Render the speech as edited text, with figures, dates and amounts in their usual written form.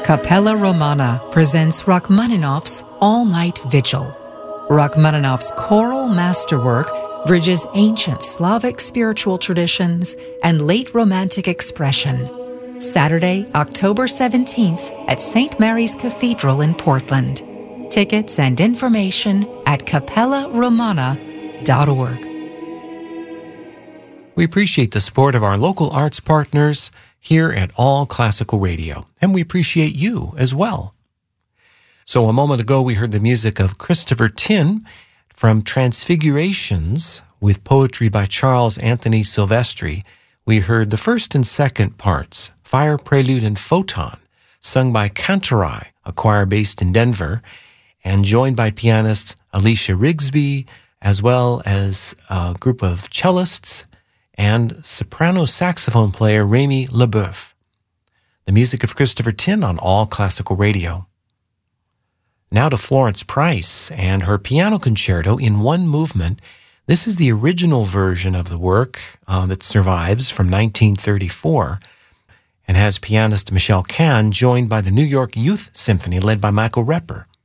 Capella Romana presents Rachmaninoff's All-Night Vigil. Rachmaninoff's choral masterwork bridges ancient Slavic spiritual traditions and late Romantic expression. Saturday, October 17th at St. Mary's Cathedral in Portland. Tickets and information at capellaromana.org. We appreciate the support of our local arts partners here at All Classical Radio, and we appreciate you as well. So a moment ago, we heard the music of Christopher Tin from Transfigurations with poetry by Charles Anthony Silvestri. We heard the first and second parts, Fire Prelude and Photon, sung by Cantorai, a choir based in Denver, and joined by pianist Alicia Rigsby, as well as a group of cellists and soprano saxophone player Rémi Leboeuf. The music of Christopher Tin on All Classical Radio. Now to Florence Price and her piano concerto in one movement. This is the original version of the work that survives from 1934 and has pianist Michelle Kahn joined by the New York Youth Symphony led by Michael Repper.